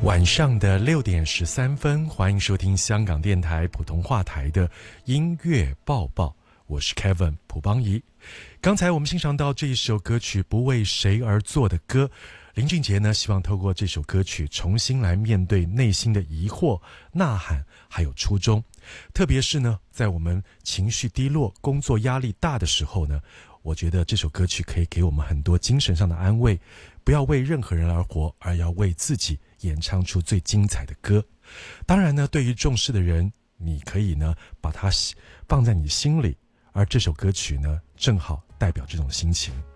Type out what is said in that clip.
晚上的6:13，欢迎收听香港电台普通话台的音乐报报，我是 Kevin 蒲邦仪。刚才我们欣赏到这一首歌曲《不为谁而作的歌》，林俊杰呢希望透过这首歌曲重新来面对内心的疑惑、呐喊还有初衷。特别是呢在我们情绪低落、工作压力大的时候呢，我觉得这首歌曲可以给我们很多精神上的安慰。不要为任何人而活，而要为自己演唱出最精彩的歌。当然呢，对于重视的人，你可以呢把它放在你心里，而这首歌曲呢正好代表这种心情。